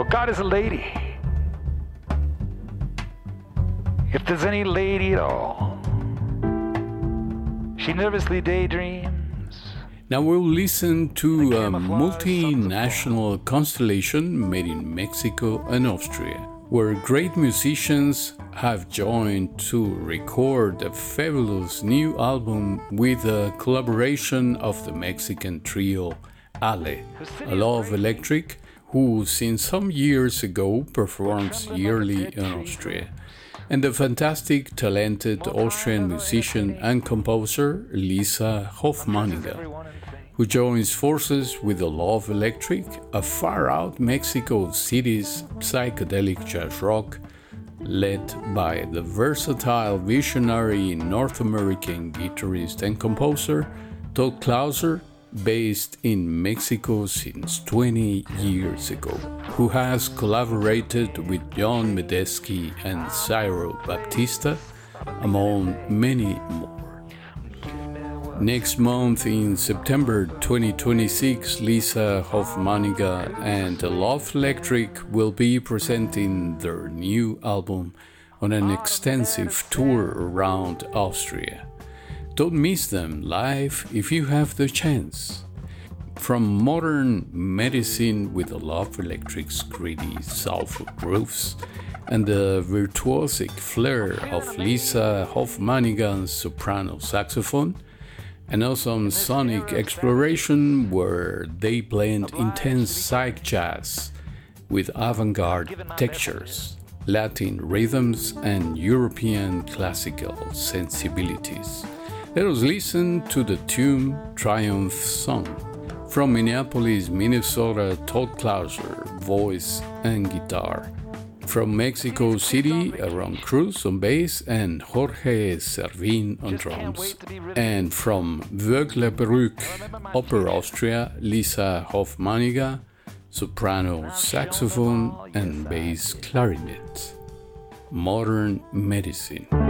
God is a lady. If there's any lady at all, she nervously daydreams. Now we'll listen to a multinational constellation made in Mexico and Austria, where great musicians have joined to record a fabulous new album with a collaboration of the Mexican trio Ale, Love Electric, who since some years ago performs yearly in Austria, and the fantastic, talented Austrian musician and composer Lisa Hofmaniger, who joins forces with the Love Electric, a far-out Mexico City's psychedelic jazz rock, led by the versatile, visionary North American guitarist and composer Todd Clauser, based in Mexico since 20 years ago, who has collaborated with John Medeski and Cyril Baptista, among many more. Next month, in September 2026, Lisa Hofmaniger and Love Electric will be presenting their new album on an extensive tour around Austria. Don't miss them live if you have the chance. From modern medicine with the Love Electric's gritty, soulful grooves and the virtuosic flair of Lisa Hofmaniger's soprano saxophone, an awesome sonic exploration where they blend intense psych jazz with avant-garde textures, Latin rhythms, and European classical sensibilities. Let us listen to the tune Triumph Song. From Minneapolis, Minnesota, Todd Clauser, voice and guitar. From Mexico City, Aaron Cruz on bass and Jorge Servin on drums. And from Vöglebrück, Upper Austria, Lisa Hofmaniger, soprano saxophone and bass clarinet. Modern medicine.